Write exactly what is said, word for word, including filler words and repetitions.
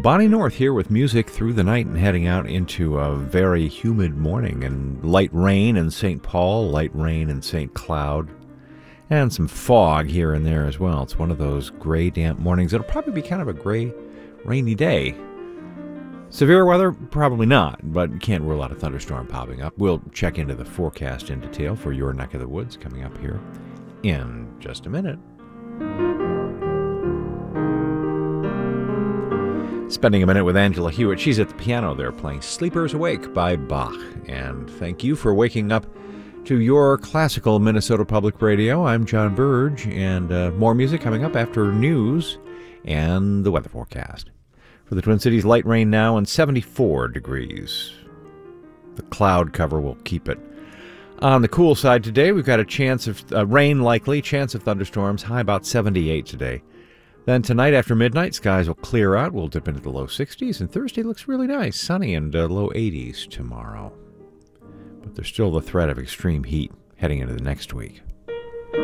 Bonnie North here with music through the night and heading out into a very humid morning and light rain in Saint Paul, light rain in Saint Cloud, and some fog here and there as well. It's one of those gray, damp mornings. It'll probably be kind of a gray, rainy day. Severe weather? Probably not, but you can't rule out a thunderstorm popping up. We'll check into the forecast in detail for your neck of the woods coming up here in just a minute. Spending a minute with Angela Hewitt. She's at the piano there playing Sleepers Awake by Bach. And thank you for waking up to your classical Minnesota Public Radio. I'm John Burge, and uh, more music coming up after news and the weather forecast. For the Twin Cities, light rain now and seventy-four degrees. The cloud cover will keep it. On the cool side today, we've got a chance of uh, rain likely, chance of thunderstorms, high about seventy-eight today. Then tonight after midnight, skies will clear out. We'll dip into the low sixties, and Thursday looks really nice, sunny and uh, low eighties tomorrow. But there's still the threat of extreme heat heading into the next week.